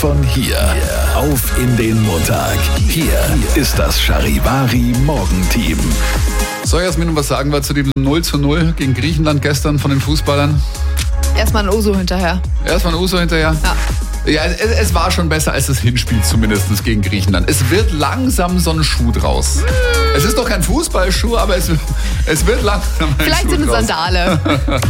von hier. Auf in den Montag. Hier ist das Charivari Morgenteam. So, Jasmin, was sagen wir zu dem 0:0 gegen Griechenland gestern von den Fußballern? Erstmal ein Uso hinterher. Ja. Ja, es war schon besser als das Hinspiel zumindest gegen Griechenland. Es wird langsam so ein Schuh draus. Es ist doch kein Fußballschuh, aber es wird langsam ein Vielleicht Schuh so eine draus. Sandale.